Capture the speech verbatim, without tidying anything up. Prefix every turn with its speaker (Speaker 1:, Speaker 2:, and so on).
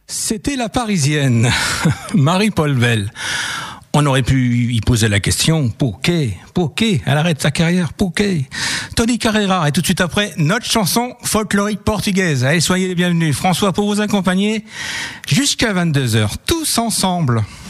Speaker 1: C'était la Parisienne, Marie-Paul Bell. On aurait pu y poser la question, pour qué, pour qué, elle arrête sa carrière, pour qué. Tony Carreira, et tout de suite après, notre chanson folklorique portugaise. Allez, soyez les bienvenus. François pour vous accompagner jusqu'à vingt-deux heures, tous ensemble.